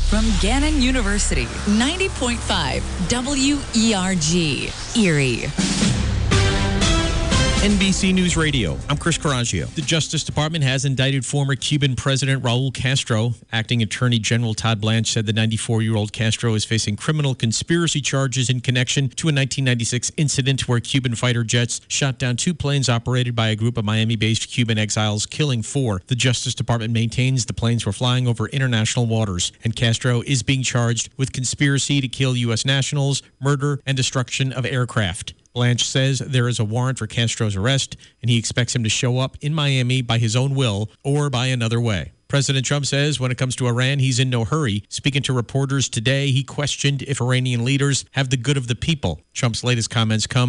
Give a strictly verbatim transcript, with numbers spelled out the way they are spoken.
From Gannon University, ninety point five W E R G, Erie. N B C News Radio. I'm Chris Coraggio. The Justice Department has indicted former Cuban President Raul Castro. Acting Attorney General Todd Blanche said the ninety-four-year-old Castro is facing criminal conspiracy charges in connection to a nineteen ninety-six incident where Cuban fighter jets shot down two planes operated by a group of Miami-based Cuban exiles, killing four. The Justice Department maintains the planes were flying over international waters, and Castro is being charged with conspiracy to kill U S nationals, murder, and destruction of aircraft. Blanche says there is a warrant for Castro's arrest, and he expects him to show up in Miami by his own will or by another way. President Trump says when it comes to Iran, he's in no hurry. Speaking to reporters today, he questioned if Iranian leaders have the good of the people. Trump's latest comments come